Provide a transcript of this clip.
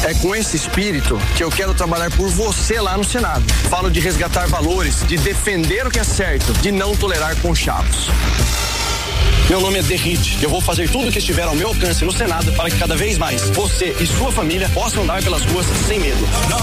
É com esse espírito que eu quero trabalhar por você lá no Senado. Falo de resgatar valores, de defender o que é certo, de não tolerar conchavos. Meu nome é Derrite. Eu vou fazer tudo o que estiver ao meu alcance no Senado para que cada vez mais você e sua família possam andar pelas ruas sem medo.